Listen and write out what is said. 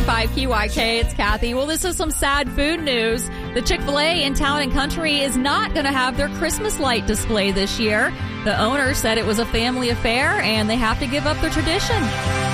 94.5 QYK. It's Kathy. Well, this is some sad food news. The Chick-fil-A in Town and Country is not going to have their Christmas light display this year. The owner said it was a family affair and they have to give up their tradition.